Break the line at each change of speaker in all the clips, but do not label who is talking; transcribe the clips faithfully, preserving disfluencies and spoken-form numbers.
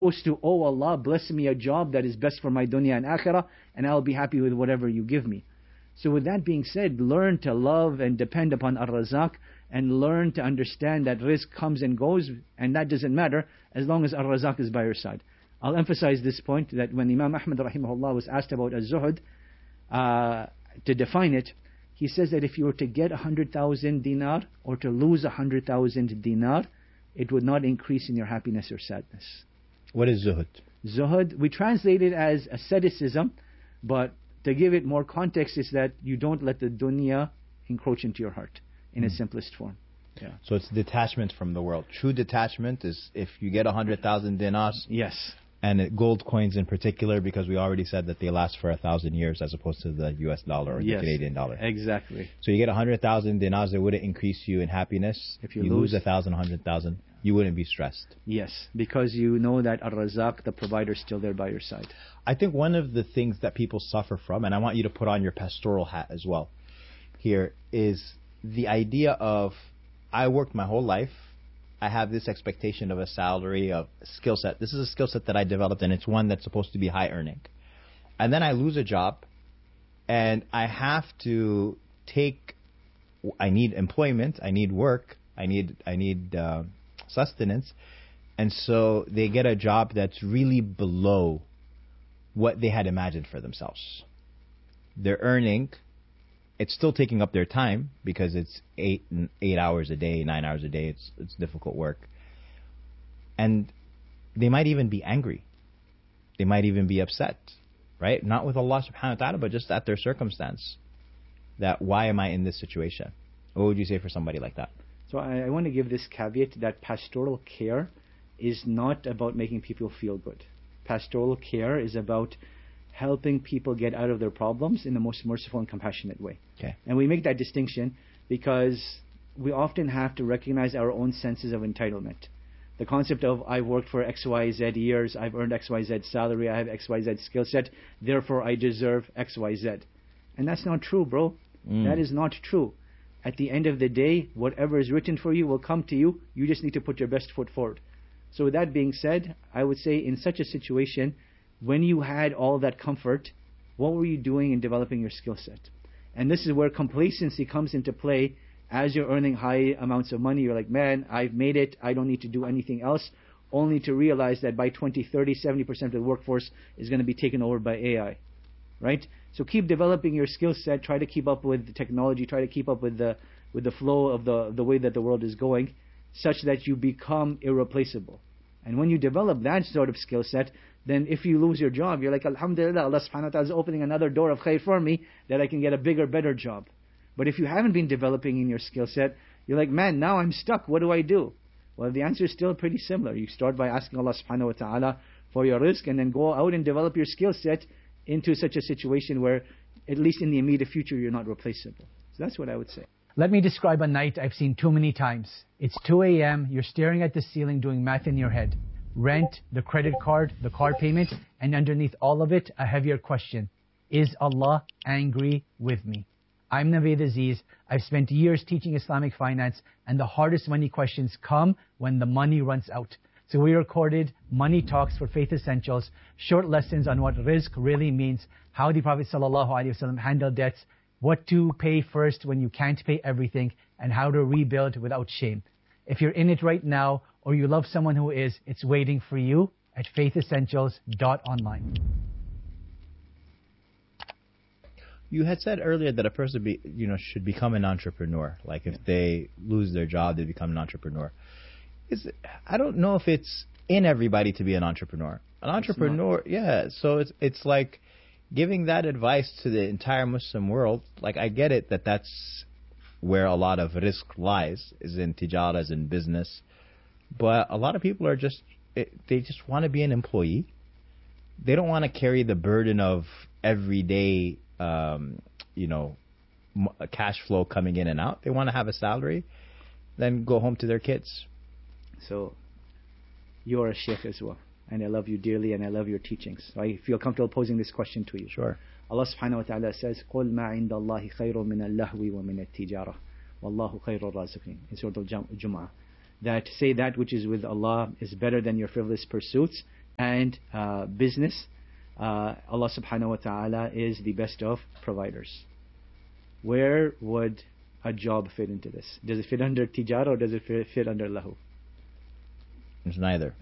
opposed to, oh Allah, bless me a job that is best for my dunya and akhirah, and I'll be happy with whatever you give me. So with that being said, learn to love and depend upon Ar-Razaq, and learn to understand that rizq comes and goes, and that doesn't matter as long as Ar-Razaq is by your side. I'll emphasize this point, that when Imam Ahmad rahimahullah was asked about az-zuhud, uh, to define it, he says that if you were to get a hundred thousand dinar or to lose a hundred thousand dinar, it would not increase in your happiness or sadness.
What is zuhud?
Zuhud, we translate it as asceticism, but to give it more context is that you don't let the dunya encroach into your heart in mm. its simplest form. Yeah.
So it's detachment from the world. True detachment is if you get a hundred thousand dinars.
Yes.
And it, gold coins in particular, because we already said that they last for a thousand years as opposed to the U S dollar or
yes,
the Canadian dollar.
Exactly.
So you get a hundred thousand dinars, it wouldn't increase you in happiness.
If you,
you lose a thousand, a hundred thousand, you wouldn't be stressed.
Yes, because you know that Ar-Razaq, the provider, is still there by your side.
I think one of the things that people suffer from, and I want you to put on your pastoral hat as well, here is the idea of, I worked my whole life, I have this expectation of a salary, of skill set. This is a skill set that I developed, and it's one that's supposed to be high earning. And then I lose a job, and I have to take, I need employment, I need work, I need I need uh, sustenance, and so they get a job that's really below what they had imagined for themselves. They're earning, it's still taking up their time because it's eight eight hours a day, nine hours a day. It's it's difficult work, and they might even be angry. They might even be upset, right? Not with Allah Subhanahu wa Taala, but just at their circumstance. That why am I in this situation? What would you say for somebody like that?
So I, I want to give this caveat that pastoral care is not about making people feel good. Pastoral care is about helping people get out of their problems in the most merciful and compassionate way.
Okay.
And we make that distinction because we often have to recognize our own senses of entitlement. The concept of, I've worked for X Y Z years, I've earned X Y Z salary, I have X Y Z skill set, therefore I deserve X Y Z. And that's not true, bro. Mm. That is not true. At the end of the day, whatever is written for you will come to you. You just need to put your best foot forward. So with that being said, I would say in such a situation, when you had all that comfort, what were you doing in developing your skill set? And this is where complacency comes into play. As you're earning high amounts of money, you're like, man, I've made it, I don't need to do anything else, only to realize that by twenty thirty, seventy percent of the workforce is going to be taken over by A I. Right? So keep developing your skill set, try to keep up with the technology, try to keep up with the with the flow of the, the way that the world is going, such that you become irreplaceable. And when you develop that sort of skill set, then if you lose your job, you're like, Alhamdulillah, Allah subhanahu wa ta'ala is opening another door of khair for me, that I can get a bigger, better job. But if you haven't been developing in your skill set, you're like, man, now I'm stuck, what do I do? Well, the answer is still pretty similar. You start by asking Allah subhanahu wa ta'ala for your rizq, and then go out and develop your skill set into such a situation where, at least in the immediate future, you're not replaceable. So that's what I would say.
Let me describe a night I've seen too many times. It's two a.m., you're staring at the ceiling doing math in your head. Rent, the credit card, the car payment, and underneath all of it, a heavier question. Is Allah angry with me? I'm Naved Aziz. I've spent years teaching Islamic finance, and the hardest money questions come when the money runs out. So we recorded Money Talks for Faith Essentials, short lessons on what rizq really means, how the Prophet ﷺ handled debts, what to pay first when you can't pay everything, and how to rebuild without shame. If you're in it right now, or you love someone who is, it's waiting for you at faith essentials dot online.
You had said earlier that a person be, you know, should become an entrepreneur. Like if they lose their job, they become an entrepreneur. Is it, I don't know if it's in everybody to be an entrepreneur. An entrepreneur, yeah. So it's it's like giving that advice to the entire Muslim world. Like I get it that that's where a lot of rizq lies, is in tijara, is in business. But a lot of people are just, they just want to be an employee. They don't want to carry the burden of everyday, um, you know, cash flow coming in and out. They want to have a salary, then go home to their kids.
So, you're a sheikh as well, and I love you dearly, and I love your teachings. So I feel comfortable posing this question to you.
Sure.
Allah subhanahu wa ta'ala says, قُلْ مَا عِنْدَ اللَّهِ خَيْرٌ مِنَ اللَّهْوِ وَمِنَ التِّجَارَةِ وَاللَّهُ خَيْرُ الرَّازِقِينَ in Surah Al-Jumu'ah. That say that which is with Allah is better than your frivolous pursuits and uh, business, uh, Allah subhanahu wa ta'ala is the best of providers. Where would a job fit into this? Does it fit under tijara or does it fit, fit under lahu?
It's neither.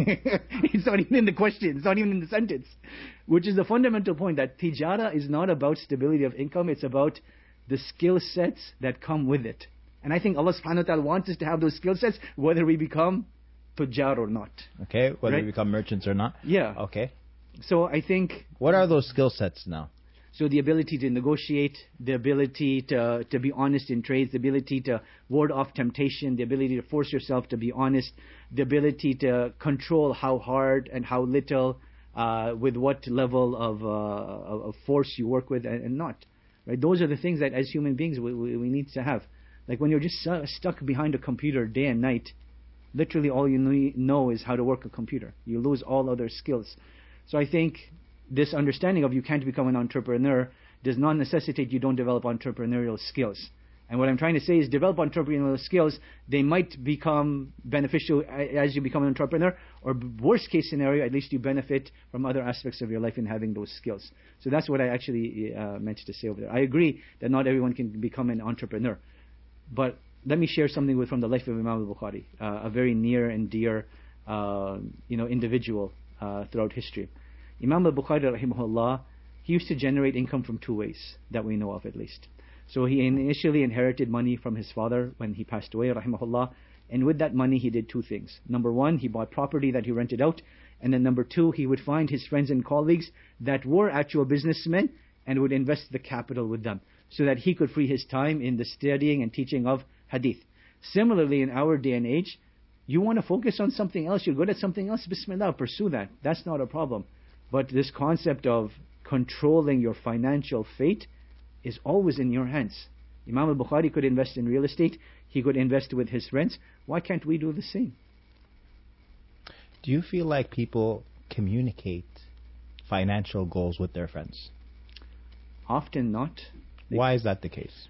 It's not even in the question. It's not even in the sentence. Which is the fundamental point, that tijara is not about stability of income. It's about the skill sets that come with it. And I think Allah subhanahu wa ta'ala wants us to have those skill sets whether we become tujjar or not.
Okay, whether
Right?
we become merchants or not.
Yeah.
Okay.
So I think...
What are those skill sets now?
So the ability to negotiate, the ability to to be honest in trades, the ability to ward off temptation, the ability to force yourself to be honest, the ability to control how hard and how little, uh, with what level of, uh, of force you work with and, and not. Right? Those are the things that as human beings we, we, we need to have. Like when you're just su- stuck behind a computer day and night, literally all you ne- know is how to work a computer. You lose all other skills. So I think this understanding of you can't become an entrepreneur does not necessitate you don't develop entrepreneurial skills. And what I'm trying to say is develop entrepreneurial skills. They might become beneficial as you become an entrepreneur, or worst case scenario, at least you benefit from other aspects of your life in having those skills. So that's what I actually uh, meant to say over there. I agree that not everyone can become an entrepreneur. But let me share something with, from the life of Imam al-Bukhari, uh, a very near and dear uh, you know, individual uh, throughout history. Imam al-Bukhari rahimahullah, he used to generate income from two ways that we know of at least. So he initially inherited money from his father when he passed away rahimahullah, and with that money he did two things. Number one, he bought property that he rented out, and then number two, he would find his friends and colleagues that were actual businessmen and would invest the capital with them so that he could free his time in the studying and teaching of hadith. Similarly, in our day and age, you want to focus on something else, you're good at something else, bismillah, pursue that. That's not a problem. But this concept of controlling your financial fate is always in your hands. Imam al-Bukhari could invest in real estate. He could invest with his friends. Why can't we do the same?
Do you feel like people communicate financial goals with their friends?
Often not.
Why is that the case?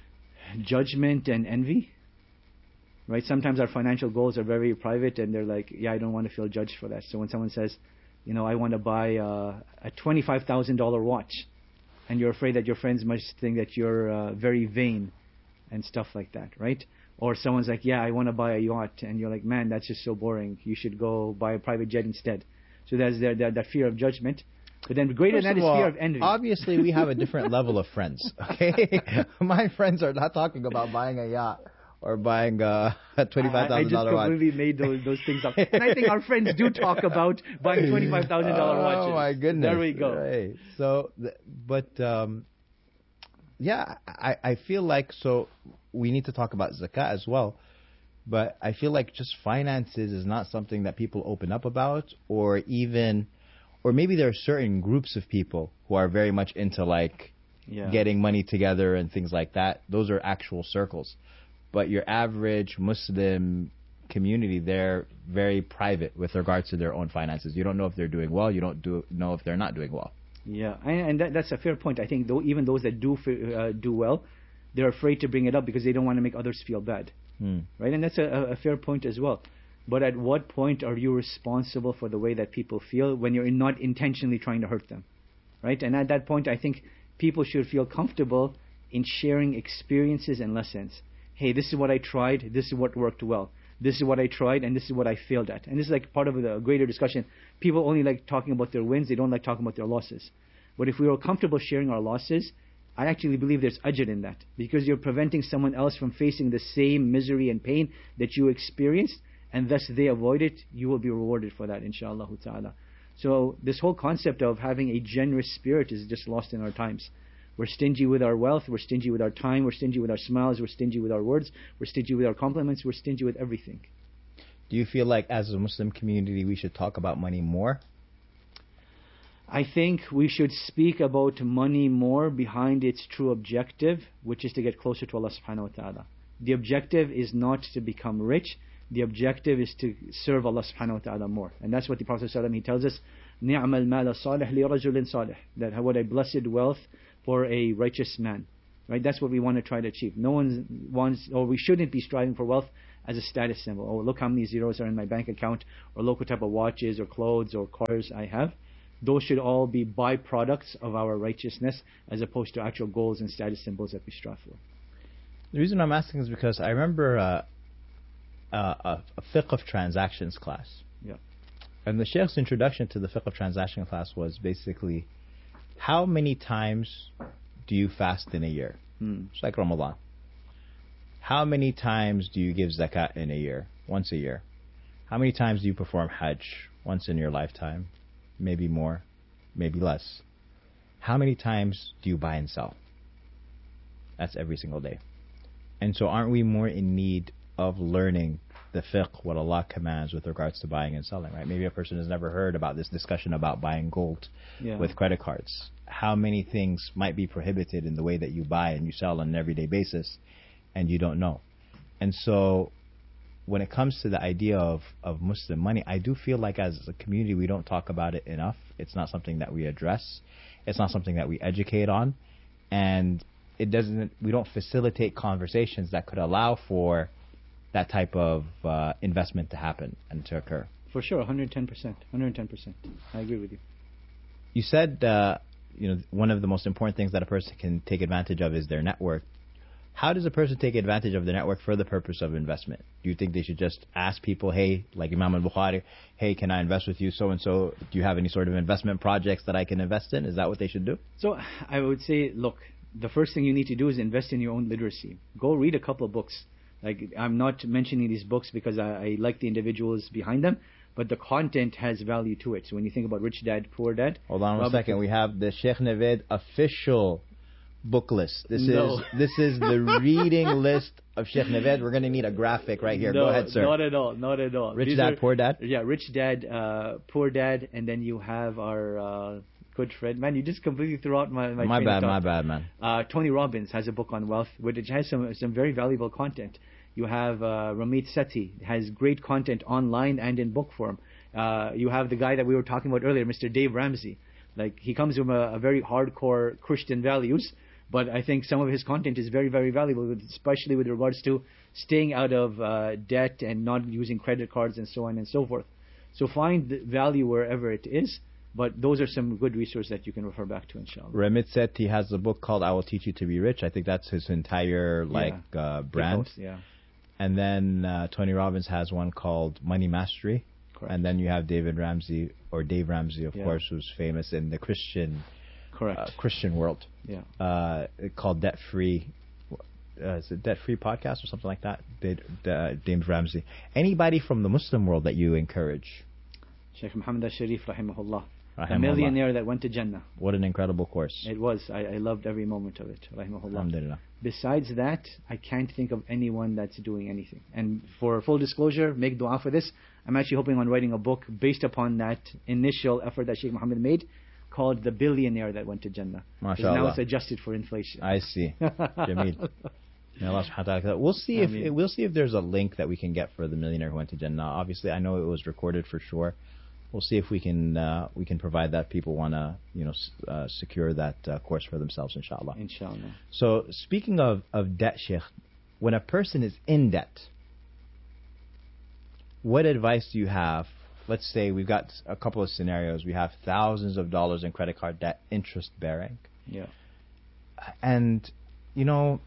Judgment and envy. Right? Sometimes our financial goals are very private and they're like, yeah, I don't want to feel judged for that. So when someone says, you know, I want to buy uh, a twenty-five thousand dollars watch, and you're afraid that your friends must think that you're uh, very vain and stuff like that, right? Or someone's like, yeah, I want to buy a yacht, and you're like, man, that's just so boring. You should go buy a private jet instead. So there's that, that, that fear of judgment. But then greater
First
than that is
all,
fear of envy.
Obviously, we have a different level of friends, okay? My friends are not talking about buying a yacht or buying uh, a twenty-five thousand dollars watch.
I just completely made those, those things up. And I think our friends do talk about buying twenty-five thousand dollars watches.
Oh, my goodness.
There we go.
Right. So, th- but, um, yeah, I, I feel like, so we need to talk about zakat as well. But I feel like just finances is not something that people open up about, or even, or maybe there are certain groups of people who are very much into like
yeah.
getting money together and things like that. Those are actual circles. But your average Muslim community, they're very private with regards to their own finances. You don't know if they're doing well. You don't do, know if they're not doing well.
Yeah, and, and that, that's a fair point. I think though, even those that do uh, do well, they're afraid to bring it up because they don't want to make others feel bad.
Hmm.
Right? And that's a, a fair point as well. But at what point are you responsible for the way that people feel when you're not intentionally trying to hurt them? Right? And at that point, I think people should feel comfortable in sharing experiences and lessons. Hey, this is what I tried, this is what worked well. This is what I tried, and this is what I failed at. And this is like part of the greater discussion. People only like talking about their wins, they don't like talking about their losses. But if we are comfortable sharing our losses, I actually believe there's ajr in that. Because you're preventing someone else from facing the same misery and pain that you experienced, and thus they avoid it, you will be rewarded for that, inshallah ta'ala. So this whole concept of having a generous spirit is just lost in our times. We're stingy with our wealth, we're stingy with our time, we're stingy with our smiles, we're stingy with our words, we're stingy with our compliments, we're stingy with everything.
Do you feel like as a Muslim community we should talk about money more?
I think we should speak about money more behind its true objective, which is to get closer to Allah subhanahu wa ta'ala. The objective is not to become rich, the objective is to serve Allah subhanahu wa ta'ala more. And that's what the Prophet ﷺ, he tells us, نِعْمَ الْمَالَ صَالِحْ لِرَجُلٍ صَالِحٍ, that what a blessed wealth for a righteous man. Right? That's what we want to try to achieve. No one wants, or we shouldn't be striving for wealth as a status symbol. Oh, look how many zeros are in my bank account, or look what type of watches or clothes or cars I have. Those should all be byproducts of our righteousness, as opposed to actual goals and status symbols that we strive for.
The reason I'm asking is because I remember uh, uh, a, a fiqh of transactions class.
Yeah.
And the Sheikh's introduction to the fiqh of transaction class was basically, how many times do you fast in a year?
Hmm.
It's like Ramadan. How many times do you give zakat in a year? Once a year. How many times do you perform hajj? Once in your lifetime. Maybe more, maybe less. How many times do you buy and sell? That's every single day. And so aren't we more in need of learning the fiqh, what Allah commands with regards to buying and selling, right? Maybe a person has never heard about this discussion about buying gold
Yeah.
with credit cards. How many things might be prohibited in the way that you buy and you sell on an everyday basis, and you don't know. And so when it comes to the idea of, of Muslim money, I do feel like as a community we don't talk about it enough. It's not something that we address. It's not something that we educate on. And it doesn't. We don't facilitate conversations that could allow for that type of uh, investment to happen and to occur.
For sure, one hundred ten percent. one hundred ten percent. I agree with you.
You said uh, you know one of the most important things that a person can take advantage of is their network. How does a person take advantage of the network for the purpose of investment? Do you think they should just ask people, hey, like Imam al-Bukhari, hey, can I invest with you so-and-so? Do you have any sort of investment projects that I can invest in? Is that what they should do?
So I would say, look, the first thing you need to do is invest in your own literacy. Go read a couple of books. Like, I'm not mentioning these books because I, I like the individuals behind them, but the content has value to it. So when you think about Rich Dad, Poor Dad...
Hold on one second. We have the Sheikh Navaid official book list. This
no.
is this is the reading list of Sheikh Navaid. We're going to need a graphic right here.
No,
Go ahead, sir.
Not at all. Not at all.
Rich
These
Dad,
are,
Poor Dad?
Yeah, Rich Dad, uh, Poor Dad, and then you have our uh, good friend. Man, you just completely threw out my my
My
train
bad,
of thought.
my bad, man.
Uh, Tony Robbins has a book on wealth, which has some some very valuable content. You have uh, Ramit Sethi, has great content online and in book form. Uh, you have the guy that we were talking about earlier, Mister Dave Ramsey. Like, he comes from a, a very hardcore Christian values, but I think some of his content is very, very valuable, especially with regards to staying out of uh, debt and not using credit cards and so on and so forth. So find the value wherever it is, but those are some good resources that you can refer back to, inshallah.
Ramit Sethi has a book called I Will Teach You to Be Rich. I think that's his entire like
Yeah.
uh, brand.
Post, yeah.
And then uh, Tony Robbins has one called Money Mastery.
Correct.
And then you have David Ramsey, or Dave Ramsey, of
Yeah.
course, who's famous in the Christian
Correct.
uh, Christian world.
Yeah.
Uh, called Debt Free. Uh, is it Debt Free Podcast or something like that? Dave, uh, James Ramsey. Anybody from the Muslim world that you encourage?
Sheikh Muhammad al-Sharif, rahimahullah. The
Rahimahullah.
millionaire that went to Jannah.
What an incredible course.
It was. I, I loved every moment of it, rahimahullah.
Alhamdulillah.
Besides that, I can't think of anyone that's doing anything. And for full disclosure, make dua for this. I'm actually hoping on writing a book based upon that initial effort that Sheikh Muhammad made, called The Billionaire That Went to Jannah. Because now
MashaAllah.
it's adjusted for inflation.
I see. Jameel. May Allah subhanahu wa ta'ala- We'll see if
Ameen.
we'll see if there's a link that we can get for the millionaire who went to Jannah. Obviously, I know it was recorded for sure. We'll see if we can uh, we can provide that. People want to you know s- uh, secure that uh, course for themselves, inshallah.
Inshallah.
So speaking of, of debt, Sheikh, when a person is in debt, what advice do you have? Let's say we've got a couple of scenarios. We have thousands of dollars in credit card debt, interest bearing.
Yeah.
And, you know,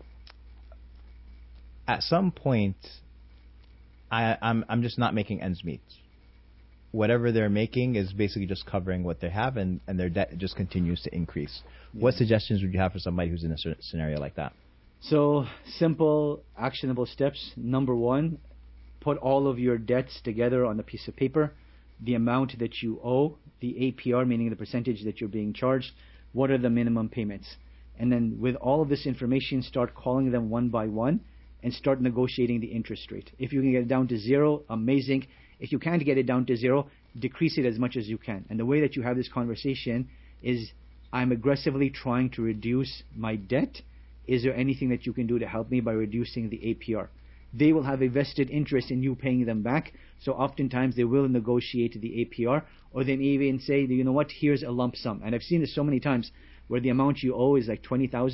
at some point, I, I'm I'm just not making ends meet. Whatever they're making is basically just covering what they have, and, and their debt just continues to increase.
Yeah.
What suggestions would you have for somebody who's in a certain scenario like that?
So, simple, actionable steps. Number one, put all of your debts together on a piece of paper. The amount that you owe, the A P R, meaning the percentage that you're being charged, what are the minimum payments? And then with all of this information, start calling them one by one and start negotiating the interest rate. If you can get it down to zero, amazing. If you can't get it down to zero, decrease it as much as you can. And the way that you have this conversation is, I'm aggressively trying to reduce my debt. Is there anything that you can do to help me by reducing the A P R? They will have a vested interest in you paying them back. So oftentimes they will negotiate the A P R, or they may even say, you know what, here's a lump sum. And I've seen this so many times where the amount you owe is like twenty thousand,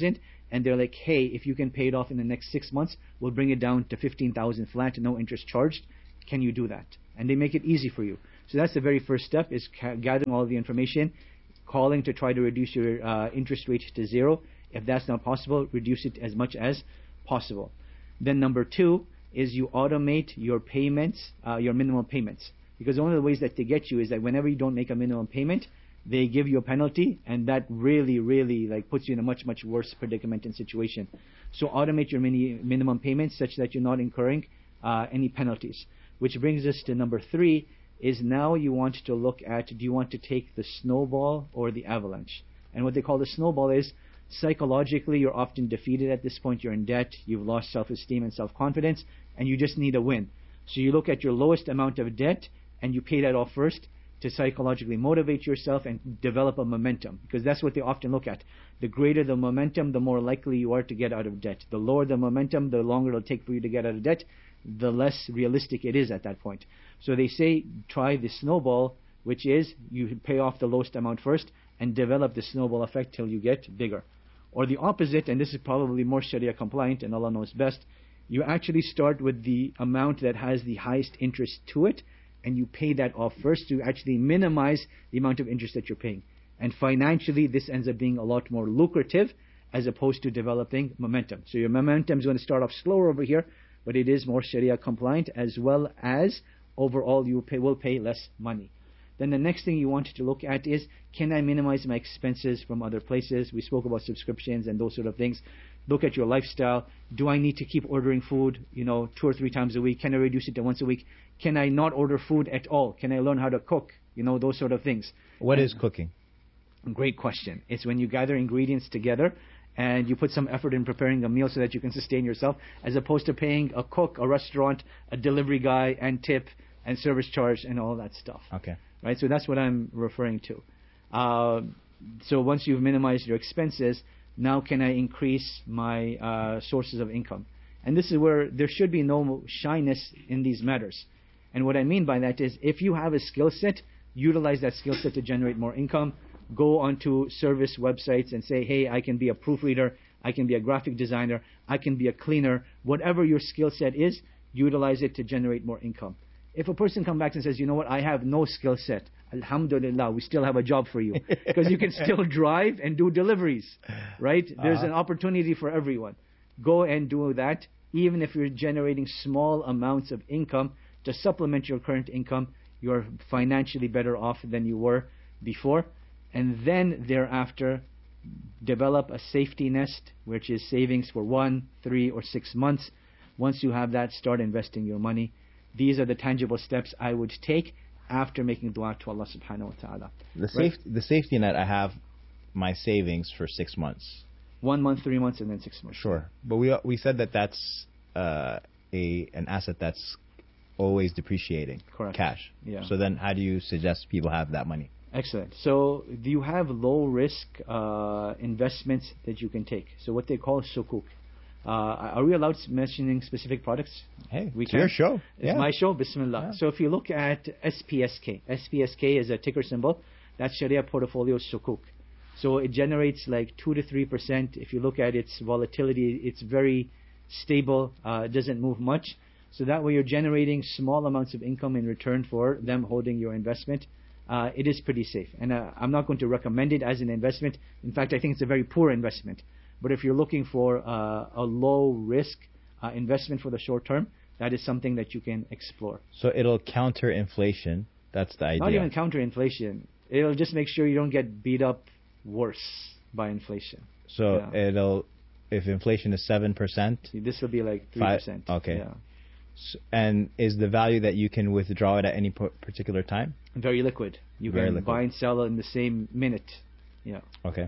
and they're like, hey, if you can pay it off in the next six months, we'll bring it down to fifteen thousand flat, no interest charged. Can you do that? And they make it easy for you. So that's the very first step, is ca- gathering all the information, calling to try to reduce your uh, interest rate to zero. If that's not possible, reduce it as much as possible. Then number two is you automate your payments, uh, your minimum payments. Because one of the ways that they get you is that whenever you don't make a minimum payment, they give you a penalty, and that really, really like puts you in a much, much worse predicament and situation. So automate your mini, minimum payments such that you're not incurring uh, any penalties. Which brings us to number three, is now you want to look at, do you want to take the snowball or the avalanche? And what they call the snowball is, psychologically, you're often defeated at this point. You're in debt, you've lost self-esteem and self-confidence, and you just need a win. So you look at your lowest amount of debt, and you pay that off first to psychologically motivate yourself and develop a momentum. Because that's what they often look at. The greater the momentum, the more likely you are to get out of debt. The lower the momentum, the longer it'll take for you to get out of debt, the less realistic it is at that point. So they say try the snowball, which is you pay off the lowest amount first and develop the snowball effect till you get bigger. Or the opposite, and this is probably more Sharia compliant and Allah knows best, you actually start with the amount that has the highest interest to it, and you pay that off first to actually minimize the amount of interest that you're paying. And financially, this ends up being a lot more lucrative as opposed to developing momentum. So your momentum is going to start off slower over here, but it is more Sharia compliant, as well as overall you pay, will pay less money. Then the next thing you want to look at is, can I minimize my expenses from other places? We spoke about subscriptions and those sort of things. Look at your lifestyle. Do I need to keep ordering food, you know, two or three times a week? Can I reduce it to once a week? Can I not order food at all? Can I learn how to cook? You know, those sort of things.
What
and
is cooking?
Great question. It's when you gather ingredients together and you put some effort in preparing a meal so that you can sustain yourself, as opposed to paying a cook, a restaurant, a delivery guy, and tip, and service charge, and all that stuff.
Okay.
Right? So that's what I'm referring to. Uh, so once you've minimized your expenses, now can I increase my uh, sources of income? And this is where there should be no shyness in these matters. And what I mean by that is, if you have a skill set, utilize that skill set to generate more income. Go onto service websites and say, hey, I can be a proofreader, I can be a graphic designer, I can be a cleaner. Whatever your skill set is, utilize it to generate more income. If a person comes back and says, you know what, I have no skill set, alhamdulillah, we still have a job for you. Because you can still drive and do deliveries, right? There's
Uh-huh.
an opportunity for everyone. Go and do that, even if you're generating small amounts of income to supplement your current income. You're financially better off than you were before. And then thereafter, develop a safety nest, which is savings for one, three, or six months. Once you have that, start investing your money. These are the tangible steps I would take after making dua to Allah subhanahu wa ta'ala.
The,
Right?
safe, the safety net, I have my savings for six months.
One month, three months, and then six months.
Sure. But we we said that that's uh, a an asset that's always depreciating.
Correct.
Cash.
Yeah.
So then how do you suggest people have that money?
Excellent. So do you have low risk uh, investments that you can take? So what they call sukuk. Uh, are we allowed mentioning specific products?
Hey,
We
it's
can.
your show.
It's
Yeah.
my show, Bismillah.
Yeah.
So if you look at S P S K, S P S K is a ticker symbol. That's Sharia Portfolio Sukuk. So it generates like two to three percent. If you look at its volatility, it's very stable. Uh, it doesn't move much. So that way you're generating small amounts of income in return for them holding your investment. Uh, it is pretty safe. And uh, I'm not going to recommend it as an investment. In fact, I think it's a very poor investment. But if you're looking for uh, a low risk uh, investment for the short term, that is something that you can explore.
So it'll counter inflation. That's the idea.
Not even counter inflation. It'll just make sure you don't get beat up worse by inflation.
So
Yeah.
it'll, if inflation is seven percent,
See, this will be like three percent.
Okay.
Yeah.
s- and is the value that you can withdraw it at any p- particular time?
Very liquid. You
Very
can
liquid.
buy and sell in the same minute. Yeah.
Okay.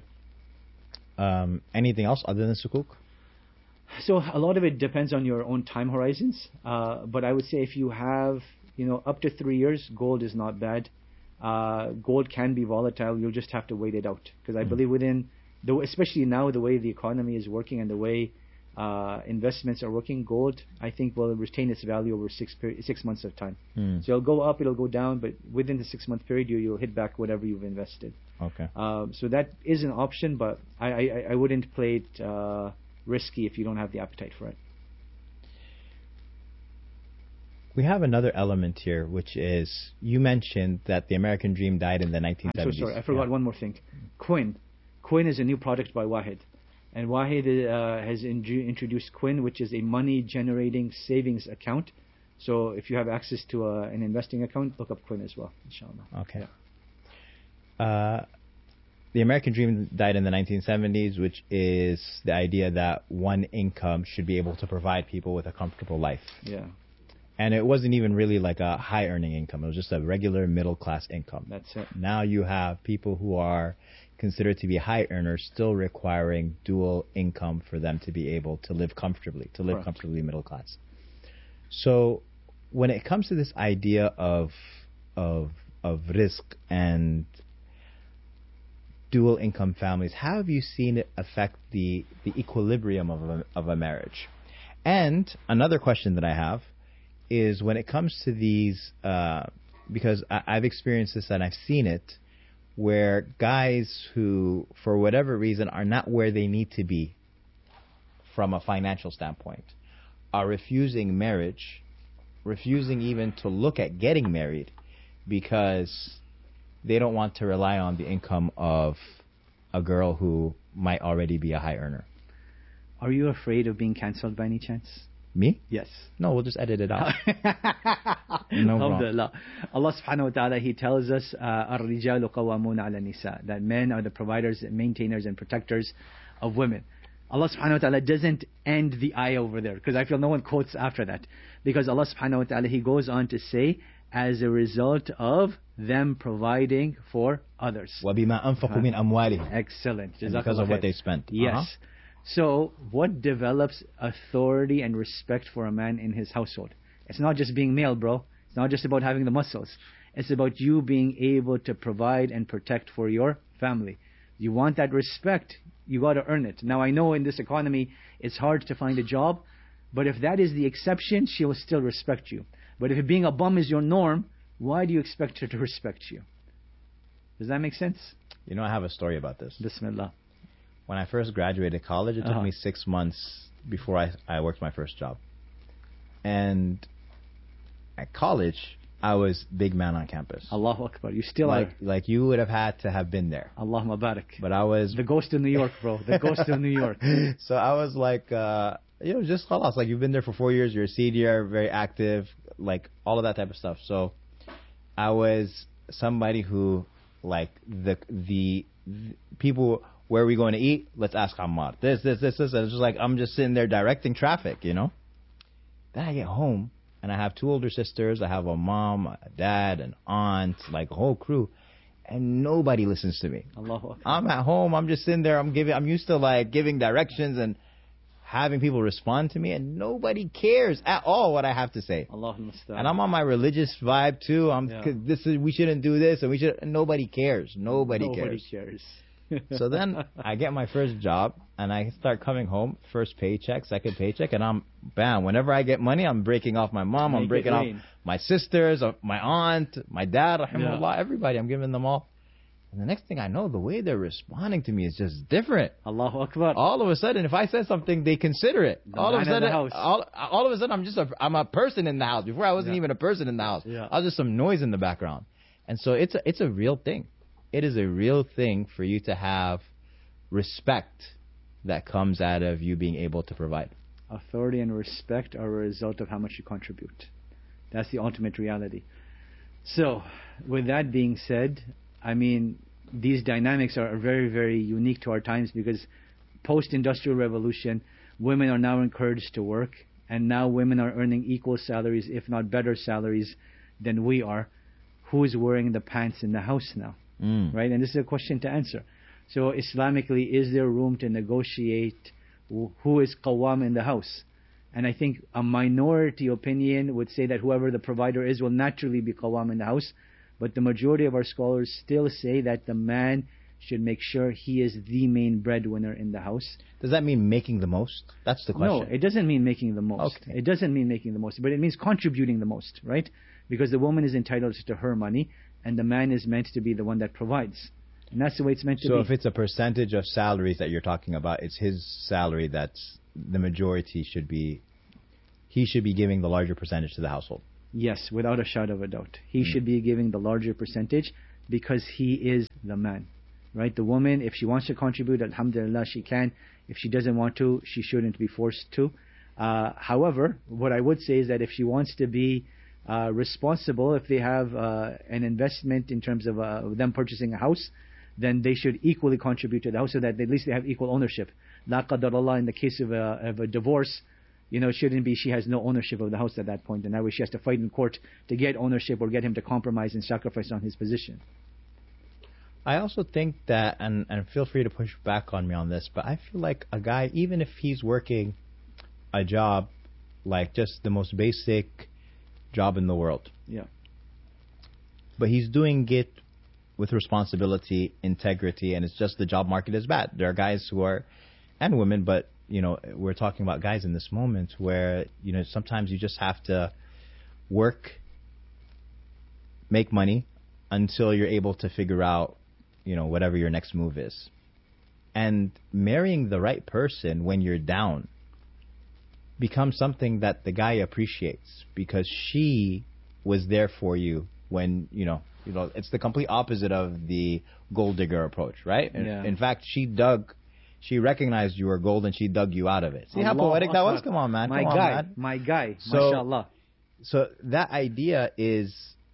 Um, anything else other than sukuk?
So a lot of it depends on your own time horizons. Uh, but I would say if you have, you know, up to three years, gold is not bad. Uh, gold can be volatile. You'll just have to wait it out. Because I
Mhm.
believe within, the, especially now the way the economy is working and the way uh, investments are working, gold, I think, will retain its value over six peri- six months of time.
Hmm.
So it'll go up, it'll go down, but within the six month period, you, you'll hit back whatever you've invested.
Okay.
Um, so that is an option, but I, I, I wouldn't play it uh, risky if you don't have the appetite for it.
We have another element here, which is you mentioned that the American Dream died in the nineteen seventies.
I'm so sorry, I forgot
Yeah.
one more thing. Quinn. Quinn is a new product by Wahid. And Wahid uh, has in- introduced Quinn, which is a money generating savings account. So if you have access to a, an investing account, look up Quinn as well, inshallah.
Okay.
Yeah.
Uh, the American Dream died in the nineteen seventies, which is the idea that one income should be able to provide people with a comfortable life.
Yeah,
And it wasn't even really like a high earning income. It was just a regular middle class income.
that's it.
Now you have people who are considered to be high earners still requiring dual income for them to be able to live comfortably, to live
Correct.
comfortably middle class. So when it comes to this idea of of of risk and dual income families, how have you seen it affect the the equilibrium of a, of a marriage? And another question that I have is when it comes to these, uh, because I, I've experienced this and I've seen it, where guys who, for whatever reason, are not where they need to be from a financial standpoint, are refusing marriage, refusing even to look at getting married because they don't want to rely on the income of a girl who might already be a high earner.
Are you afraid of being cancelled by any chance?
Me?
Yes.
No, we'll just edit it out. No problem.
Alhamdulillah. Allah subhanahu wa ta'ala, He tells us, uh, الرِّجَالُ قَوَّامُونَ عَلَى النِّسَاءِ, that men are the providers, maintainers, and protectors of women. Allah subhanahu wa ta'ala doesn't end the ayah over there, because I feel no one quotes after that. Because Allah subhanahu wa ta'ala, He goes on to say, as a result of them providing for others.
وَبِمَا أَنفَقُوا مِنْ أَمْوَالِهِمْ.
Excellent.
And because of what they spent.
Yes.
Uh-huh.
So, what develops authority and respect for a man in his household? It's not just being male, bro. It's not just about having the muscles. It's about you being able to provide and protect for your family. You want that respect, you got to earn it. Now, I know in this economy, it's hard to find a job, but if that is the exception, she will still respect you. But if being a bum is your norm, why do you expect her to respect you? Does that make sense?
You know, I have a story about this.
Bismillah.
When I first graduated college, it took
Uh-huh.
me six months before I, I worked my first job. And at college, I was big man on campus.
Allahu Akbar. You still
like,
are.
like you would have had to have been there.
Allahumma barak.
But I was...
The ghost of New York, bro. The ghost of New York.
So I was like, uh, you know, just khalas. Like, you've been there for four years. You're a senior, very active, like, all of that type of stuff. So I was somebody who, like, the the, the people... Where are we going to eat? Let's ask Ammar. This, this, this, this. And it's just like, I'm just sitting there directing traffic, you know? Then I get home, and I have two older sisters. I have a mom, a dad, an aunt, like a whole crew. And nobody listens to me.
Allahu Akbar.
I'm at home. I'm just sitting there. I'm giving, I'm used to, like, giving directions and having people respond to me. And nobody cares at all what I have to say.
Allahu musta'an.
And I'm on my religious vibe, too. I'm,
Yeah.
'cause this is, we shouldn't do this, and we should, and nobody cares. Nobody,
Nobody
cares.
cares.
So then I get my first job and I start coming home, first paycheck, second paycheck, and I'm, bam, whenever I get money, I'm breaking off my mom,
Make
I'm
it
breaking off
rain.
my sisters, uh, my aunt, my dad, rahimahullah, everybody, I'm giving them all. And the next thing I know, the way they're responding to me is just different.
Allahu Akbar.
All of a sudden, if I said something, they consider it.
The
all of a
man of the
sudden,
house.
all, all of a sudden, I'm just a, I'm a person in the house. Before I wasn't
Yeah.
even a person in the house.
Yeah.
I was just some noise in the background. And so it's a, it's a real thing. It is a real thing for you to have respect that comes out of you being able to provide.
Authority and respect are a result of how much you contribute. That's the ultimate reality. So, with that being said, I mean, these dynamics are very, very unique to our times because post-industrial revolution, women are now encouraged to work, and now women are earning equal salaries, if not better salaries, than we are. Who is wearing the pants in the house now?
Mm.
Right? And this is a question to answer. So, Islamically, is there room to negotiate wh- who is qawwam in the house? And I think a minority opinion would say that whoever the provider is will naturally be qawwam in the house. But the majority of our scholars still say that the man should make sure he is the main breadwinner in the house.
Does that mean making the most? That's the question.
No, it doesn't mean making the most.
Okay.
It doesn't mean making the most, but it means contributing the most, right? Because the woman is entitled to her money, and the man is meant to be the one that provides. And that's the way it's meant to
so
be.
So if it's a percentage of salaries that you're talking about, it's his salary that's the majority should be, he should be giving the larger percentage to the household.
Yes, without a shadow of a doubt. He mm. should be giving the larger percentage because he is the man, right? The woman, if she wants to contribute, alhamdulillah, she can. If she doesn't want to, she shouldn't be forced to. Uh, however, what I would say is that if she wants to be uh, responsible, if they have uh, an investment in terms of uh, them purchasing a house, then they should equally contribute to the house so that at least they have equal ownership. La qadar Allah, in the case of a, of a divorce, you know, it shouldn't be she has no ownership of the house at that point, and that way she has to fight in court to get ownership or get him to compromise and sacrifice on his position.
I also think that, and, and feel free to push back on me on this, but I feel like a guy, even if he's working a job, like just the most basic job in the world,
yeah,
but he's doing it with responsibility, integrity, and it's just the job market is bad. There are guys who are, and women, but you know, we're talking about guys in this moment where, you know, sometimes you just have to work, make money until you're able to figure out, you know, whatever your next move is. And marrying the right person when you're down becomes something that the guy appreciates because she was there for you when, you know, you know, it's the complete opposite of the gold digger approach, right?
Yeah.
In, in fact, she dug She recognized you were gold and she dug you out of it. See how poetic that was? Come on, man.
My
Come
guy.
on, man.
My guy.
So,
MashaAllah.
So that idea is,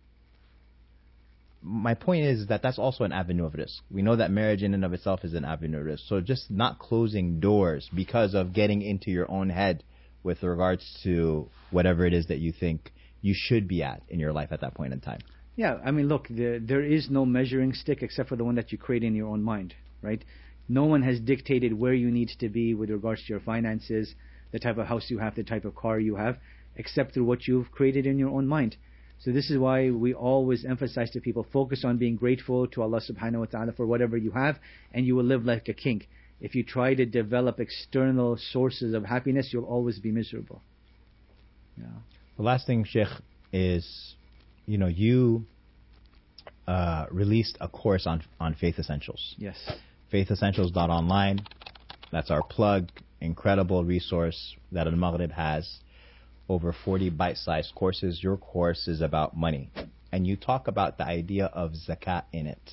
my point is that that's also an avenue of risk. We know that marriage in and of itself is an avenue of risk. So just not closing doors because of getting into your own head with regards to whatever it is that you think you should be at in your life at that point in time.
Yeah, I mean, look, the, there is no measuring stick except for the one that you create in your own mind, right? No one has dictated where you need to be with regards to your finances, the type of house you have, the type of car you have, except through what you've created in your own mind. So this is why we always emphasize to people, focus on being grateful to Allah subhanahu wa ta'ala for whatever you have, and you will live like a king. If you try to develop external sources of happiness, you'll always be miserable. Yeah.
The last thing, Sheikh, is, you know, you uh, released a course on on Faith Essentials.
Yes.
faith essentials dot online. That's our plug. Incredible resource that Al-Maghrib has. Over forty bite-sized courses. Your course is about money. And you talk about the idea of zakat in it.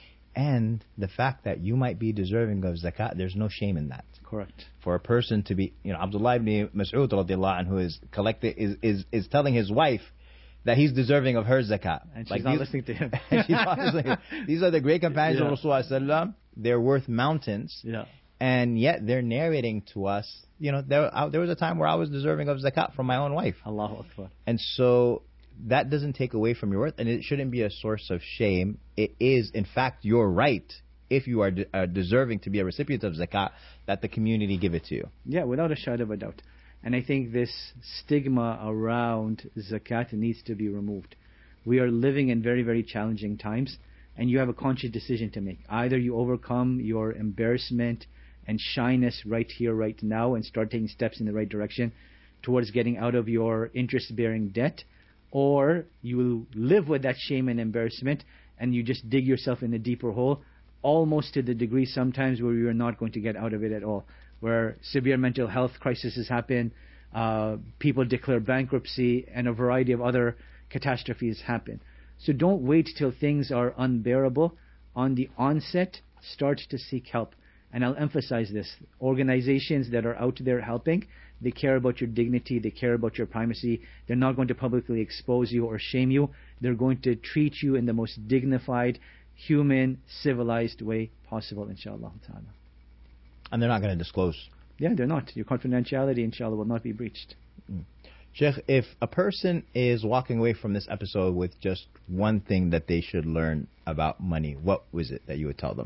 And the fact that you might be deserving of zakat, there's no shame in that.
Correct.
For a person to be, you know, Abdullah ibn Mas'ud radiallahu anhu is collected, is, is, is telling his wife that he's deserving of her zakat.
And she's
like
not
these,
listening to him.
she's not listening. These are the great companions
Yeah.
of Rasulullah. They're worth mountains.
Yeah.
And yet they're narrating to us, you know, there, I, there was a time where I was deserving of zakat from my own wife.
Allahu Akbar.
And so that doesn't take away from your worth, and it shouldn't be a source of shame. It is, in fact, your right, if you are de- uh, deserving to be a recipient of zakat, that the community give it to you.
Yeah, without a shadow of a doubt. And I think this stigma around zakat needs to be removed. We are living in very, very challenging times, and you have a conscious decision to make. Either you overcome your embarrassment and shyness right here, right now, and start taking steps in the right direction towards getting out of your interest-bearing debt, or you live with that shame and embarrassment, and you just dig yourself in a deeper hole, almost to the degree sometimes where you're not going to get out of it at all, where severe mental health crises happen, uh, people declare bankruptcy, and a variety of other catastrophes happen. So don't wait till things are unbearable. On the onset, start to seek help. And I'll emphasize this. Organizations that are out there helping, they care about your dignity, they care about your primacy. They're not going to publicly expose you or shame you. They're going to treat you in the most dignified, human, civilized way possible, inshallah ta'ala.
And they're not going to disclose.
Yeah, they're not. Your confidentiality, inshallah, will not be breached.
Mm. Sheikh, if a person is walking away from this episode with just one thing that they should learn about money, what was it that you would tell them?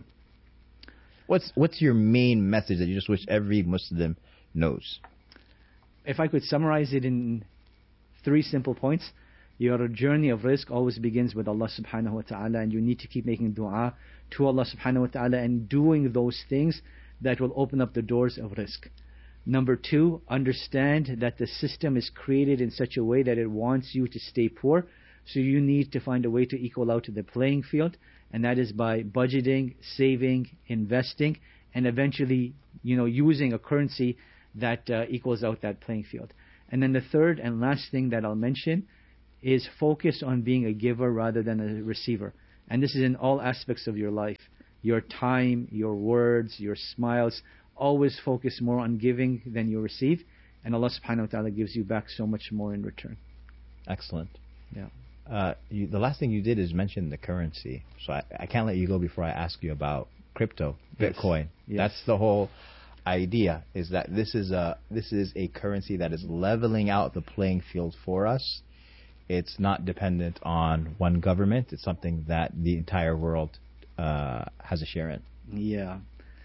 What's what's your main message that you just wish every Muslim knows?
If I could summarize it in three simple points, Your journey of rizq always begins with Allah subhanahu wa ta'ala, and you need to keep making dua to Allah subhanahu wa ta'ala and doing those things that will open up the doors of rizq. Number two, understand that the system is created in such a way that it wants you to stay poor, so you need to find a way to equal out the playing field, and that is by budgeting, saving, investing, and eventually, you know, using a currency that uh, equals out that playing field. And then the third and last thing that I'll mention is focus on being a giver rather than a receiver. And this is in all aspects of your life. Your time, your words, your smiles. Always focus more on giving than you receive. And Allah subhanahu wa ta'ala gives you back so much more in return.
Excellent.
Yeah.
Uh, you, the last thing you did is mention the currency. So I, I can't let you go before I ask you about crypto, Bitcoin.
Yes.
That's the whole idea, is that this is a this is a currency that is leveling out the playing field for us. It's not dependent on one government. It's something that the entire world uh, has a share in.
Yeah.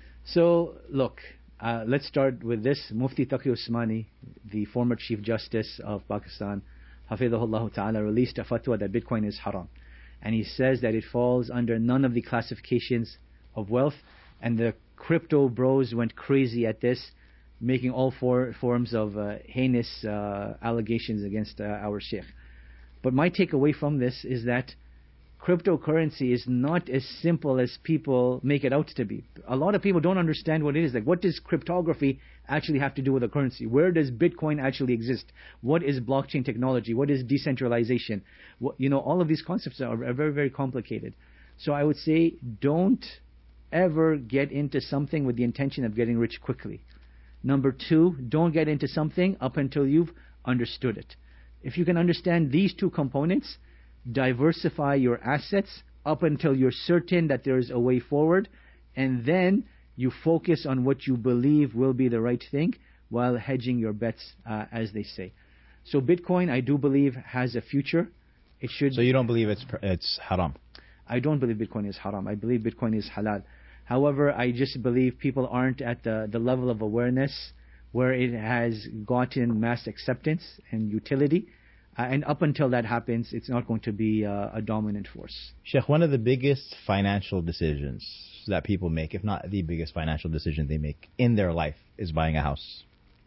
So, look, uh, let's start with this. Mufti Taqi Usmani, the former Chief Justice of Pakistan, Hafidhahullah Ta'ala, released a fatwa that Bitcoin is haram. And he says that it falls under none of the classifications of wealth. And the crypto bros went crazy at this, making all four forms of uh, heinous uh, allegations against uh, our Sheikh. But my takeaway from this is that cryptocurrency is not as simple as people make it out to be. A lot of people don't understand what it is. Like, what does cryptography actually have to do with a currency? Where does Bitcoin actually exist? What is blockchain technology? What is decentralization? What, you know, all of these concepts are, are very, very complicated. So I would say don't ever get into something with the intention of getting rich quickly. Number two, don't get into something up until you've understood it. If you can understand these two components, diversify your assets up until you're certain that there is a way forward, and then you focus on what you believe will be the right thing while hedging your bets, uh, as they say. So Bitcoin, I do believe, has a future. It should.
So you don't believe it's it's haram?
I don't believe Bitcoin is haram. I believe Bitcoin is halal. However, I just believe people aren't at the, the level of awareness where it has gotten mass acceptance and utility. Uh, and up until that happens, it's not going to be uh, a dominant force.
Sheikh, one of the biggest financial decisions that people make, if not the biggest financial decision they make in their life, is buying a house.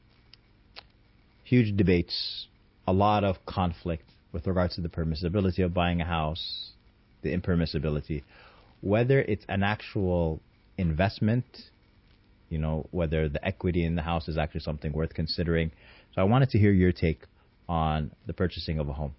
Huge debates, a lot of conflict with regards to the permissibility of buying a house, the impermissibility, whether it's an actual investment, you know, whether the equity in the house is actually something worth considering. So I wanted to hear your take on the purchasing of a home.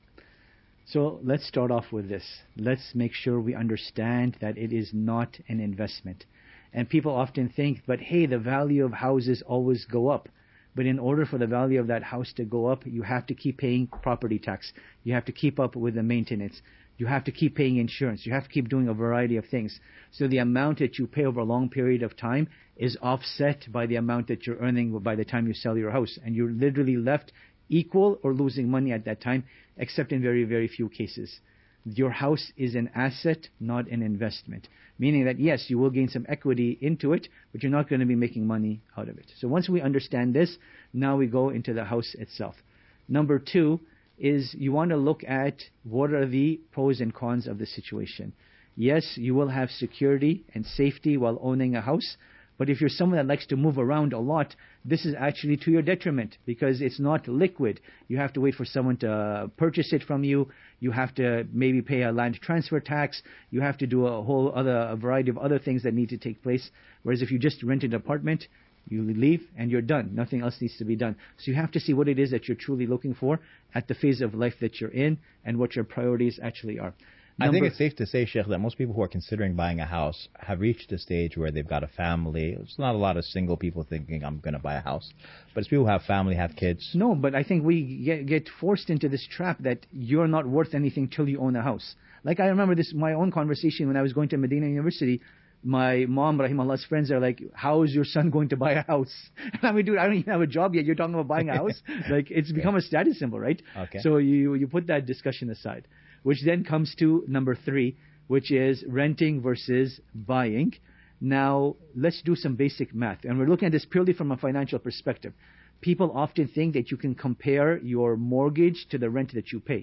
So let's start off with this. Let's make sure we understand that it is not an investment. And people often think, but hey, the value of houses always go up. But in order for the value of that house to go up, you have to keep paying property tax. You have to keep up with the maintenance. You have to keep paying insurance. You have to keep doing a variety of things. So the amount that you pay over a long period of time is offset by the amount that you're earning by the time you sell your house. And you're literally left equal or losing money at that time, except in very, very few cases. Your house is an asset, not an investment. Meaning that, yes, you will gain some equity into it, but you're not going to be making money out of it. So once we understand this, now we go into the house itself. Number two is you want to look at what are the pros and cons of the situation. Yes, you will have security and safety while owning a house, but if you're someone that likes to move around a lot, this is actually to your detriment because it's not liquid. You have to wait for someone to purchase it from you. You have to maybe pay a land transfer tax. You have to do a whole other a variety of other things that need to take place. Whereas if you just rent an apartment, you leave and you're done. Nothing else needs to be done. So you have to see what it is that you're truly looking for at the phase of life that you're in and what your priorities actually are.
Number I think it's safe to say, Sheikh, that most people who are considering buying a house have reached a stage where they've got a family. It's not a lot of single people thinking, I'm going to buy a house. But it's people who have family, have kids.
No, but I think we get, get forced into this trap that you're not worth anything till you own a house. Like I remember this, my own conversation when I was going to Medina University. My mom, Rahimahallah's friends are like, how is your son going to buy a house? And I mean, dude, I don't even have a job yet. You're talking about buying a house? Like, it's become a status symbol, right?
Okay.
So you, you put that discussion aside. Which then comes to number three, which is renting versus buying. Now, let's do some basic math. And we're looking at this purely from a financial perspective. People often think that you can compare your mortgage to the rent that you pay.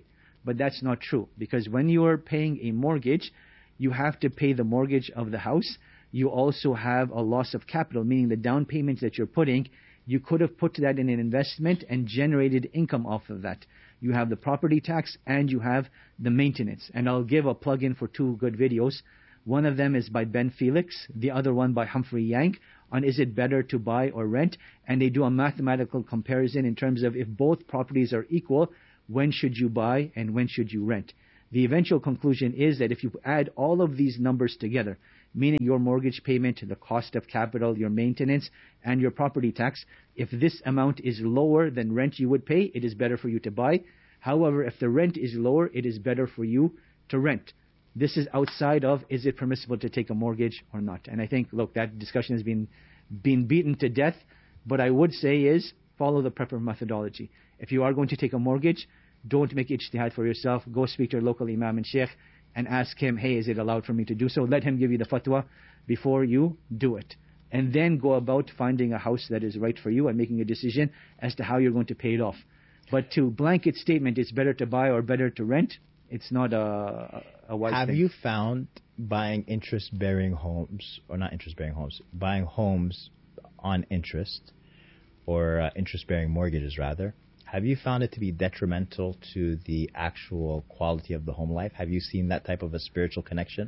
But that's not true, because when you are paying a mortgage, you have to pay the mortgage of the house. You also have a loss of capital, meaning the down payments that you're putting, you could have put that in an investment and generated income off of that. You have the property tax and you have the maintenance. And I'll give a plug-in for two good videos. One of them is by Ben Felix, the other one by Humphrey Yang, on is it better to buy or rent? And they do a mathematical comparison in terms of if both properties are equal, when should you buy and when should you rent? The eventual conclusion is that if you add all of these numbers together, meaning your mortgage payment, the cost of capital, your maintenance, and your property tax, if this amount is lower than rent you would pay, it is better for you to buy. However, if the rent is lower, it is better for you to rent. This is outside of, is it permissible to take a mortgage or not? And I think, look, that discussion has been, been beaten to death. But I would say is, follow the proper methodology. If you are going to take a mortgage, don't make ijtihad for yourself. Go speak to your local imam and sheikh and ask him, hey, is it allowed for me to do so? Let him give you the fatwa before you do it. And then go about finding a house that is right for you and making a decision as to how you're going to pay it off. But to blanket statement, it's better to buy or better to rent, it's not a, a wise
Have
thing.
you found buying interest-bearing homes, or not interest-bearing homes, buying homes on interest, or uh, interest-bearing mortgages rather, have you found it to be detrimental to the actual quality of the home life? Have you seen that type of a spiritual connection?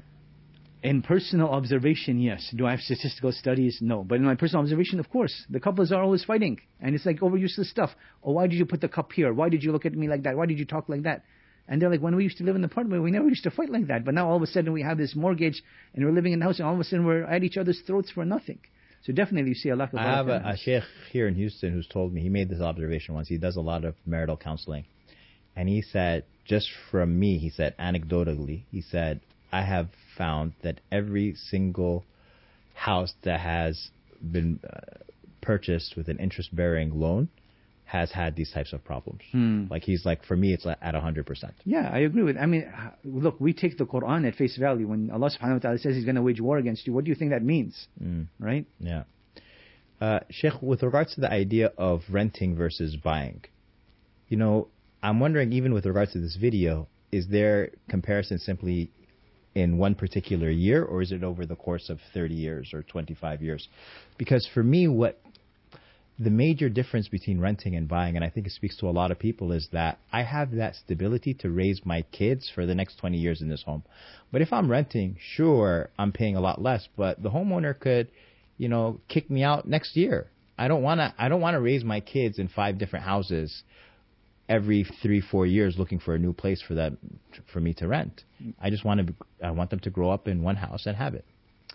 In personal observation, yes. Do I have statistical studies? No. But in my personal observation, of course, the couples are always fighting. And it's like over useless stuff. Oh, why did you put the cup here? Why did you look at me like that? Why did you talk like that? And they're like, when we used to live in the apartment, we never used to fight like that. But now all of a sudden we have this mortgage and we're living in the house and all of a sudden we're at each other's throats for nothing. So definitely you see a lack of...
I have a, a sheikh here in Houston who's told me, he made this observation once. He does a lot of marital counseling. And he said, just from me, he said, anecdotally, he said, I have found that every single house that has been uh, purchased with an interest-bearing loan has had these types of problems.
Hmm.
Like he's like, for me, it's at one hundred percent.
Yeah, I agree with I mean, look, we take the Quran at face value. When Allah subhanahu wa ta'ala says He's going to wage war against you, what do you think that means?
Mm.
Right?
Yeah. Uh, Sheikh, with regards to the idea of renting versus buying, you know, I'm wondering, even with regards to this video, is there comparison simply in one particular year, or is it over the course of thirty years or twenty-five years? Because for me, what the major difference between renting and buying, and I think it speaks to a lot of people, is that I have that stability to raise my kids for the next twenty years in this home. But if I'm renting, sure, I'm paying a lot less, but the homeowner could, you know, kick me out next year. I don't want to, I don't want to raise my kids in five different houses every three, four years looking for a new place for them, for me to rent. I just want to, I want them to grow up in one house and have it.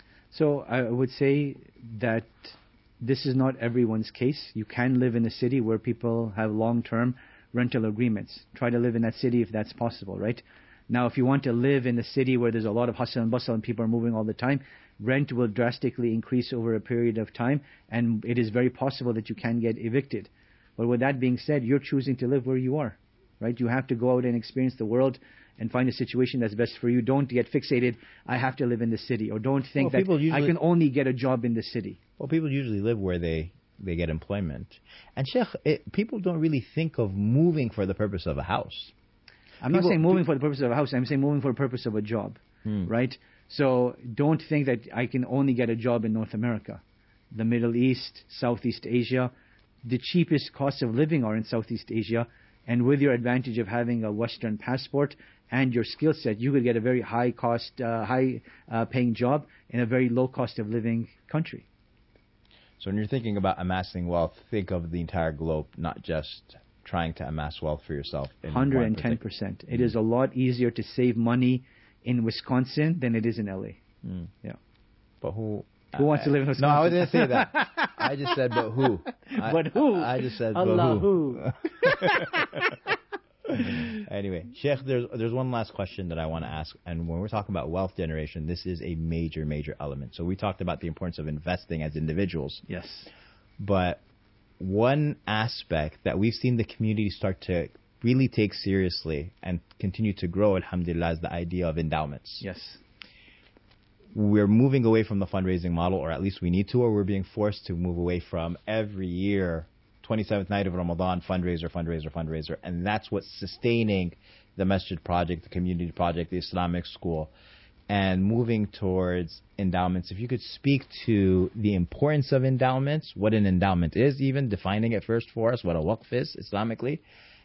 So I would say that this is not everyone's case. You can live in a city where people have long-term rental agreements. Try to live in that city if that's possible, right? Now, if you want to live in a city where there's a lot of hustle and bustle and people are moving all the time, rent will drastically increase over a period of time, and it is very possible that you can get evicted. But with that being said, you're choosing to live where you are, right? You have to go out and experience the world and find a situation that's best for you. Don't get fixated, I have to live in the city, or don't think
well,
that
usually,
I can only get a job in the city.
Well, people usually live where they, they get employment. And Sheikh, it, people don't really think of moving for the purpose of a house.
I'm
people,
not saying moving for the purpose of a house, I'm saying moving for the purpose of a job, hmm. right? So don't think that I can only get a job in North America. The Middle East, Southeast Asia, the cheapest costs of living are in Southeast Asia, and with your advantage of having a Western passport and your skill set, you could get a very high cost, uh, high uh, paying job in a very low cost of living country.
So when you're thinking about amassing wealth, think of the entire globe, not just trying to amass wealth for yourself. In
one hundred ten percent. It mm. is a lot easier to save money in Wisconsin than it is in L A. Mm. Yeah.
But who...
Who wants to live in Wisconsin?
No, I didn't say that. I just said, but who? I,
but who?
I, I just said,
Allah
but who? Anyway, Sheikh, there's there's one last question that I want to ask. And when we're talking about wealth generation, this is a major, major element. So we talked about the importance of investing as individuals.
Yes.
But one aspect that we've seen the community start to really take seriously and continue to grow, alhamdulillah, is the idea of endowments.
Yes.
We're moving away from the fundraising model, or at least we need to, or we're being forced to move away from every year, twenty-seventh night of Ramadan, fundraiser, fundraiser, fundraiser. And that's what's sustaining the masjid project, the community project, the Islamic school, and moving towards endowments. If you could speak to the importance of endowments, what an endowment is, even defining it first for us, what a waqf is Islamically,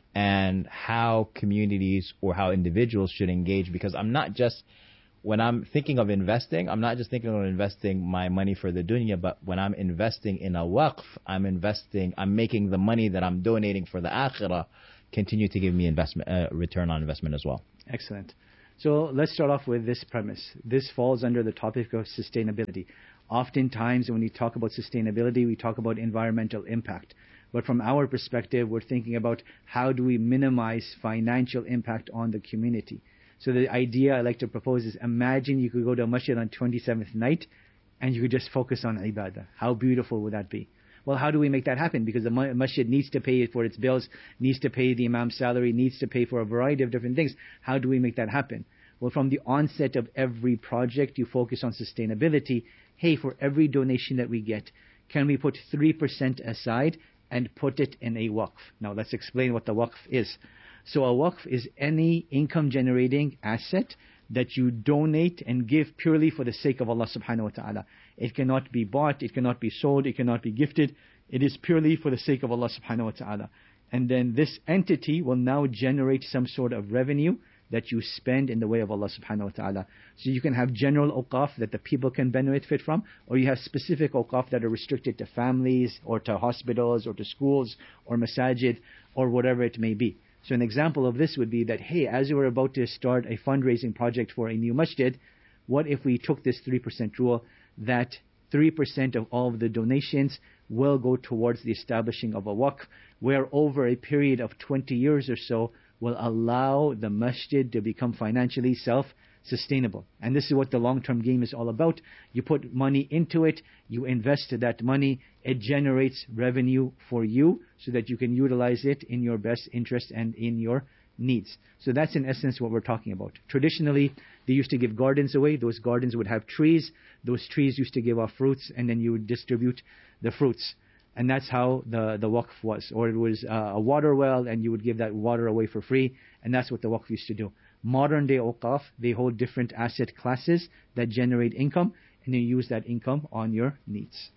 and how communities or how individuals should engage. Because I'm not just, when I'm thinking of investing, I'm not just thinking of investing my money for the dunya, but when I'm investing in a waqf, I'm investing, I'm making the money that I'm donating for the akhirah continue to give me investment, uh, return on investment as well.
Excellent. So let's start off with this premise. This falls under the topic of sustainability. Oftentimes when we talk about sustainability, we talk about environmental impact. But from our perspective, we're thinking about how do we minimize financial impact on the community. So the idea I like to propose is, imagine you could go to a masjid on twenty-seventh night and you could just focus on ibadah. How beautiful would that be? Well, how do we make that happen? Because the masjid needs to pay for its bills, needs to pay the imam's salary, needs to pay for a variety of different things. How do we make that happen? Well, from the onset of every project, you focus on sustainability. Hey, for every donation that we get, can we put three percent aside and put it in a waqf? Now, let's explain what the waqf is. So a waqf is any income-generating asset that you donate and give purely for the sake of Allah subhanahu wa ta'ala. It cannot be bought, it cannot be sold, it cannot be gifted. It is purely for the sake of Allah subhanahu wa ta'ala. And then this entity will now generate some sort of revenue that you spend in the way of Allah subhanahu wa ta'ala. So you can have general awqaf that the people can benefit from, or you have specific awqaf that are restricted to families, or to hospitals, or to schools, or masajid, or whatever it may be. So an example of this would be that, hey, as you were about to start a fundraising project for a new masjid, what if we took this three percent rule, that three percent of all of the donations will go towards the establishing of a waqf, where over a period of twenty years or so will allow the masjid to become financially self-sustainable. And this is what the long-term game is all about. You put money into it, you invest that money, it generates revenue for you so that you can utilize it in your best interest and in your needs. So that's in essence what we're talking about. Traditionally, they used to give gardens away. Those gardens would have trees. Those trees used to give off fruits, and then you would distribute the fruits. And that's how the, the waqf was. Or it was uh, a water well, and you would give that water away for free. And that's what the waqf used to do. Modern day awqaf, they hold different asset classes that generate income, and you use that income on your needs.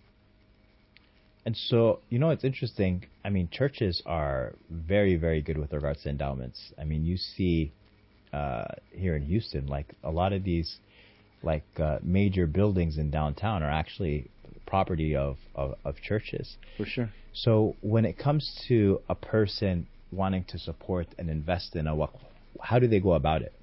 And so, you know, it's interesting. I mean, churches are very, very good with regards to endowments. I mean, you see uh, here in Houston, like a lot of these like uh, major buildings in downtown are actually property of, of, of churches.
For sure.
So when it comes to a person wanting to support and invest in a waqf, how do they go about it?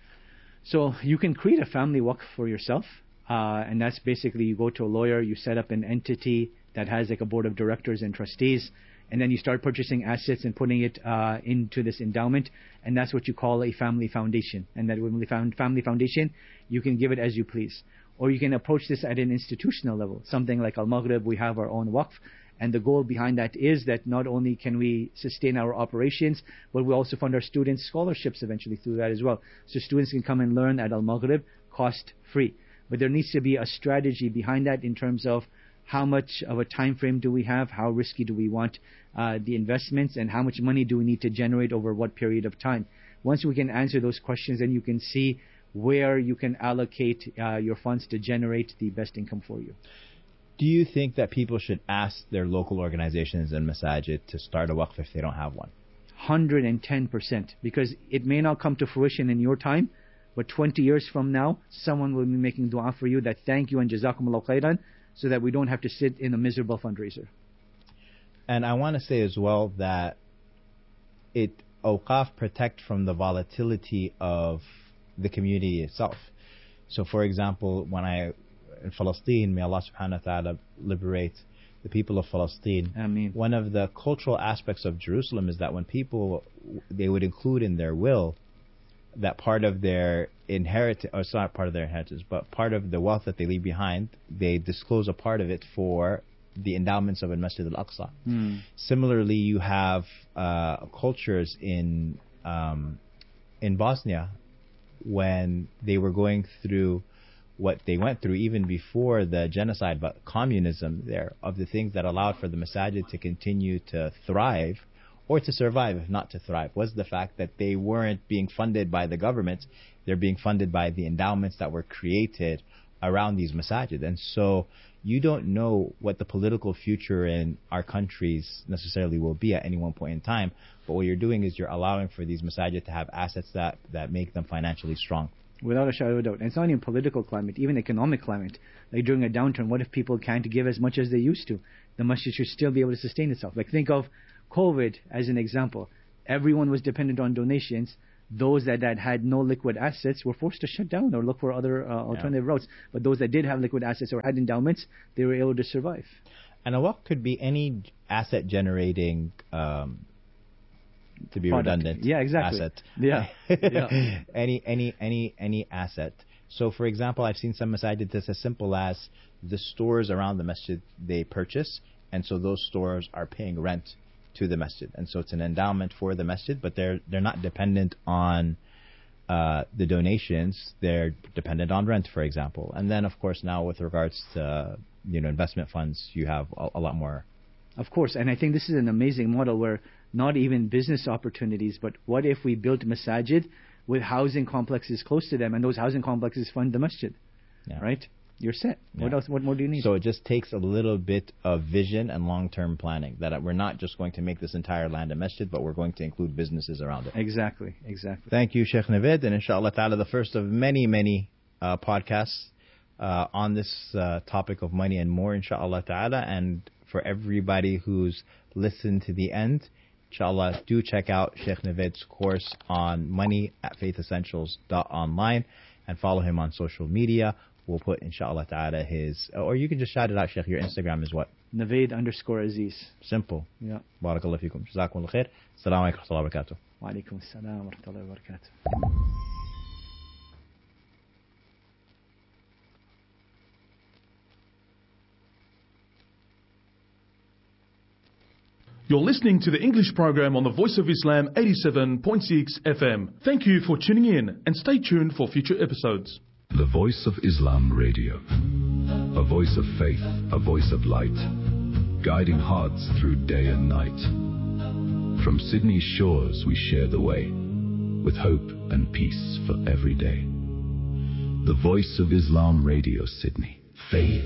So you can create a family waqf for yourself. Uh, and that's basically, you go to a lawyer, you set up an entity that has like a board of directors and trustees, and then you start purchasing assets and putting it uh, into this endowment, and that's what you call a family foundation. And that when we found family foundation, you can give it as you please. Or you can approach this at an institutional level. Something like Al-Maghrib, we have our own waqf, and the goal behind that is that not only can we sustain our operations, but we also fund our students' scholarships eventually through that as well. So students can come and learn at Al-Maghrib cost free. But there needs to be a strategy behind that in terms of how much of a time frame do we have, how risky do we want uh, the investments, and how much money do we need to generate over what period of time. Once we can answer those questions, then you can see where you can allocate uh, your funds to generate the best income for you.
Do you think that people should ask their local organizations and masajid to start a waqf if they don't have one?
one hundred ten percent. Because it may not come to fruition in your time, but twenty years from now, someone will be making dua for you that thank you and jazakumullah khairan, so that we don't have to sit in a miserable fundraiser.
And I want to say as well that it awqaf protect from the volatility of the community itself. So for example, when I in Palestine, may Allah subhanahu wa ta'ala liberate the people of Palestine.
Ameen.
One of the cultural aspects of Jerusalem is that when people, they would include in their will that part of their inheritance, or it's not part of their inheritance, but part of the wealth that they leave behind, they disclose a part of it for the endowments of Al-Masjid Al-Aqsa.
Mm.
Similarly, you have uh, cultures in um, in Bosnia when they were going through what they went through even before the genocide, but communism there, of the things that allowed for the masajid to continue to thrive or to survive, if not to thrive, was the fact that they weren't being funded by the government. They're being funded by the endowments that were created around these masajid. And so you don't know what the political future in our countries necessarily will be at any one point in time. But what you're doing is you're allowing for these masajid to have assets that, that make them financially strong.
Without a shadow of a doubt. And it's not even political climate, even economic climate. Like during a downturn, what if people can't give as much as they used to? The masjid should still be able to sustain itself. Like think of COVID as an example. Everyone was dependent on donations. Those that, that had no liquid assets were forced to shut down or look for other uh, alternative yeah. routes. But those that did have liquid assets or had endowments, they were able to survive.
And a waqf could be any asset generating, um, to be
Product.
redundant,
yeah, exactly.
asset.
Yeah. yeah.
any, any, any, any asset. So, for example, I've seen some masajid that's as simple as the stores around the masjid they purchase, and so those stores are paying rent to the masjid, and so it's an endowment for the masjid, but they're they're not dependent on uh, the donations. They're dependent on rent, for example. And then, of course, now with regards to you know investment funds, you have a, a lot more.
Of course, and I think this is an amazing model where not even business opportunities, but what if we built masajid with housing complexes close to them, and those housing complexes fund the masjid,
yeah.
right? You're set.
Yeah.
What else? What more do you need?
So it just takes a little bit of vision and long-term planning. That we're not just going to make this entire land a masjid, but we're going to include businesses around it.
Exactly, exactly.
Thank you, Sheikh Naveed, and inshallah ta'ala, the first of many, many uh, podcasts uh, on this uh, topic of money and more, inshallah ta'ala. And for everybody who's listened to the end, inshallah, do check out Sheikh Naveed's course on money at faith essentials dot online and follow him on social media. We'll put, inshallah ta'ala, his... Or you can just shout it out, Sheikh. Your Instagram is what?
Naveed underscore Aziz.
Simple.
Yeah.
Barakallah fikum. Jazakumullah khair. Assalamu alaikum wa rahmatullahi wa barakatuh.
Wa alaikum assalam wa rahmatullahi wa barakatuh.
You're listening to the English program on the Voice of Islam eighty-seven point six F M. Thank you for tuning in and stay tuned for future episodes.
The Voice of Islam Radio. A voice of faith, a voice of light, guiding hearts through day and night. From Sydney's shores we share the way, with hope and peace for every day. The Voice of Islam Radio, Sydney. Faith.